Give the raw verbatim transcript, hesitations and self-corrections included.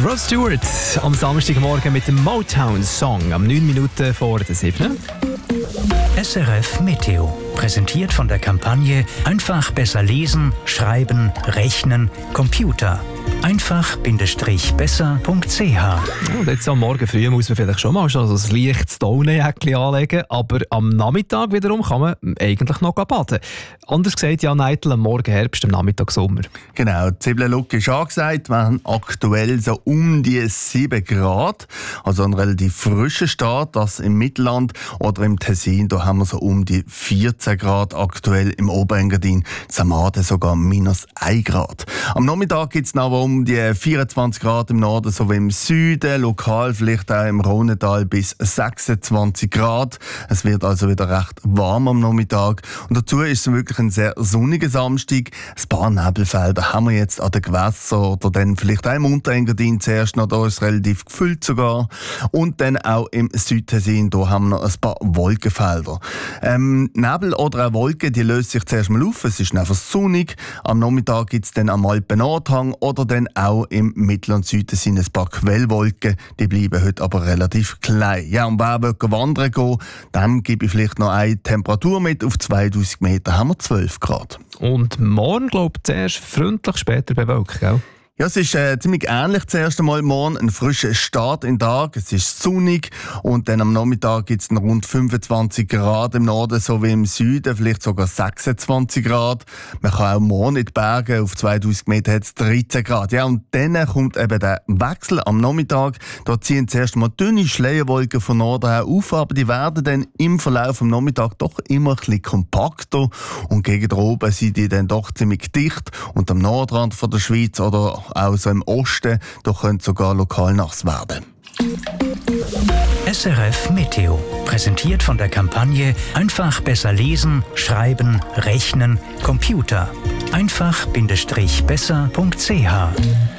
Rod Stewart am Samstagmorgen mit dem Motown-Song am neun Minuten vor der sieben. S R F Meteo. Präsentiert von der Kampagne Einfach besser lesen, schreiben, rechnen, Computer. einfach-besser punkt c h. Und jetzt am Morgen früh muss man vielleicht schon mal so ein leichtes Daunenjäckchen anlegen, aber am Nachmittag wiederum kann man eigentlich noch baden. Anders gesagt, Jan Eitel, am Morgen Herbst, am Nachmittag Sommer. Genau, die Zwiebellook ist angesagt. Wir haben aktuell so um die sieben Grad. Also ein relativ frischer Start. Das im Mittelland oder im Tessin, da haben wir so um die vierzehn Grad aktuell. Im Oberengadin, Samaden sogar minus ein Grad. Am Nachmittag gibt es noch um die vierundzwanzig Grad im Norden sowie im Süden, lokal vielleicht auch im Rhônetal bis sechsundzwanzig Grad. Es wird also wieder recht warm am Nachmittag. Und dazu ist es wirklich ein sehr sonniger Samstag. Ein paar Nebelfelder haben wir jetzt an den Gewässern oder dann vielleicht auch im Unterengadin zuerst noch. Da ist es relativ gefüllt sogar. Und dann auch im Südtessin, da haben wir noch ein paar Wolkenfelder. Ähm, Nebel oder auch Wolken, die lösen sich zuerst mal auf. Es ist einfach sonnig. Am Nachmittag gibt es dann am Alpen-Nordhang oder dann auch im Mittel- und Süden sind ein paar Quellwolken. Die bleiben heute aber relativ klein. Ja, und wer will wandern gehen, dann gebe ich vielleicht noch eine Temperatur mit. Auf zweitausend Meter haben wir zwölf Grad. Und morgen, glaube ich, zuerst freundlich, später bewölkt, gell? Ja, es ist äh, ziemlich ähnlich. Zuerst einmal morgen ein frischer Start in den Tag. Es ist sonnig und dann am Nachmittag gibt es rund fünfundzwanzig Grad im Norden sowie im Süden, vielleicht sogar sechsundzwanzig Grad. Man kann auch morgen in die Berge, auf zweitausend Meter hat es dreizehn Grad. Ja, und dann kommt eben der Wechsel am Nachmittag. Da ziehen zuerst mal dünne Schleierwolken von Norden her auf, aber die werden dann im Verlauf des Nachmittags doch immer ein bisschen kompakter und gegen oben sind die dann doch ziemlich dicht und am Nordrand von der Schweiz oder auch so im Osten, da könnte sogar lokal nass werden. S R F Meteo. Präsentiert von der Kampagne Einfach besser lesen, schreiben, rechnen, Computer. einfach-besser punkt c h.